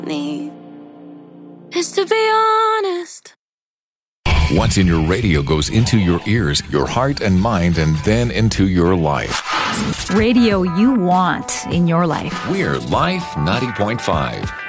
need is to be honest. What's in your radio goes into your ears, your heart and mind, and then into your life. Radio you want in your life. We're Life 90.5.